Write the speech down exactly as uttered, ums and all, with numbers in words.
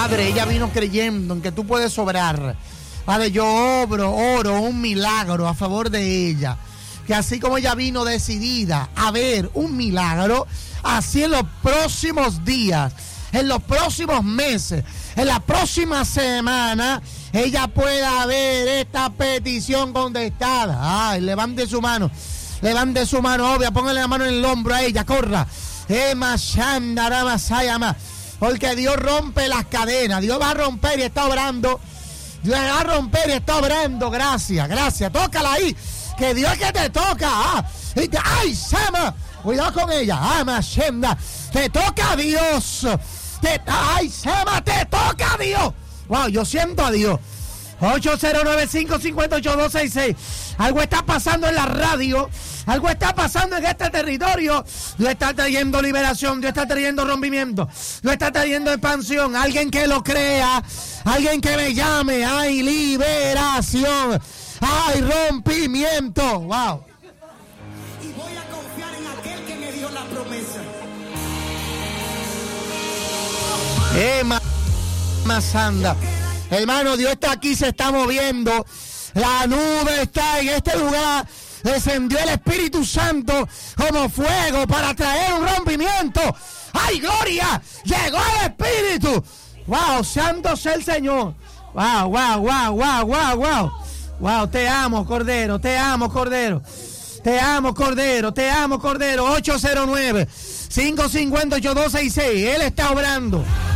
Padre, ella vino creyendo en que tú puedes obrar. Padre, yo obro, oro un milagro a favor de ella. Que así como ella vino decidida a ver un milagro, así en los próximos días, en los próximos meses, en la próxima semana, ella pueda ver esta petición contestada. Ay, levante su mano, levante su mano, obvia, póngale la mano en el hombro a ella, corra. Porque Dios rompe las cadenas, Dios va a romper y está obrando. Dios va a romper y está obrando. Gracias, gracias. Tócala ahí. Que Dios es que te toca. Ah, y te, ¡ay, Sama! Cuidado con ella. ¡Ah, Shenda! Te toca a Dios. Te, ¡ay, Sama! Te toca a Dios. Wow, yo siento a Dios. ocho cero nueve, cinco cinco ocho, dos seis seis. Algo está pasando en la radio. Algo está pasando en este territorio. Dios está trayendo liberación. Dios está trayendo rompimiento. Dios está trayendo expansión. Alguien que lo crea. Alguien que me llame. ¡Hay liberación! ¡Hay rompimiento! ¡Wow! Y voy a confiar en aquel que me dio la promesa. ¡Eh, Masanda! Hermano, Dios está aquí, se está moviendo. La nube está en este lugar. Descendió el Espíritu Santo como fuego para traer un rompimiento. ¡Ay, gloria! ¡Llegó el Espíritu! ¡Wow! ¡Santo sea el Señor! ¡Wow, wow, wow, wow, wow, wow! ¡Wow! Te amo, Cordero, te amo, Cordero. Te amo, Cordero, te amo, Cordero. ocho cero nueve, cinco cinco ocho, dos seis seis. Él está obrando.